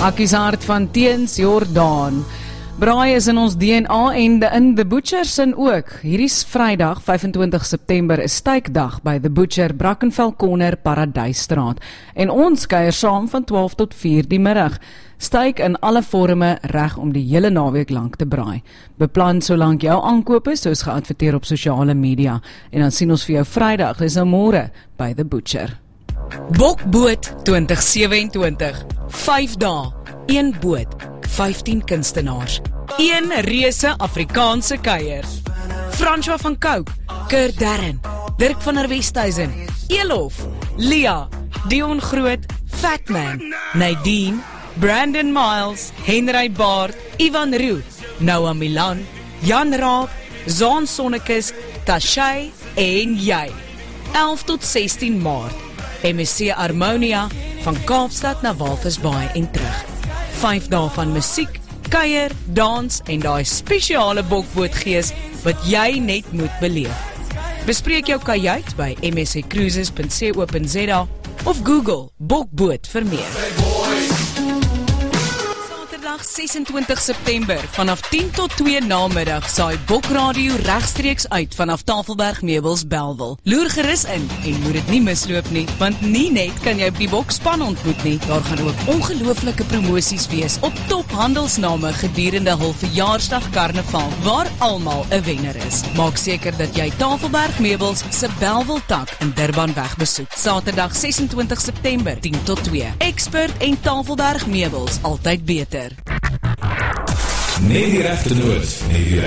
Akkieshaard van Teens Jordaan. Braai is in ons DNA en in The Butcher sin ook. Hierdie is Vrydag, 25 September, is steikdag by The Butcher, Brackenfell Corner, Paradysstraat. En ons kuier saam van 12 tot 4 die middag. Steik in alle vorme reg om die hele naweek lank te braai. Beplan solank jou aankope soos geadverteer op sosiale media. En dan sien ons vir jou Vrydag, dis nou môre by The Butcher. Bokboot 2027. 5 dae, 1 boot, 15 kunstenaars, 1 reuse Afrikaanse kuier. François van Cooke, Kurt Darren, Dirk van der Westhuizen, Elof, Lia, Dion Groot, Fatman, Nadine, Brandon Miles, Henry Baard, Ivan Roux, Noah Milan, Jan Raab, Zaan Sonnekes, Tashay en jy. 11 tot 16 Maart. MSC Harmonia van Kaapstad na Walvisbaai en terug. 5 dae van musiek, kuier, dans en daai spesiale bokbootgees wat jy net moet beleef. Bespreek jou kajuit by msccruises.co.za of Google bokboot vir meer. Saterdag 26 September vanaf 10 tot 2 namiddag saai Bokradio regstreeks uit vanaf Tafelberg Meubels Bellville. Loer gerus in en moet dit nie misloop nie, want nie net kan jy op die bokspan ontmoet nie, daar gaan ook ongelooflike promosies wees op tophandelsname gedurende hul verjaarsdag karnaval, waar almal 'n wenner is. Maak seker dat jy Tafelberg Meubels se Bellville tak in Durbanweg besoek. Saterdag 26 September 10 tot 2. Expert en Tafelberg Meubels, altyd beter. Net die regte noot, net die